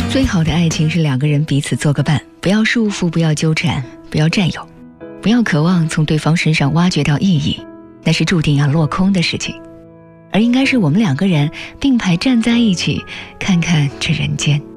最好的爱情是两个人彼此做个伴，不要束缚，不要纠缠，不要占有，不要渴望从对方身上挖掘到意义，那是注定要落空的事情。而应该是我们两个人并排站在一起，看看这人间。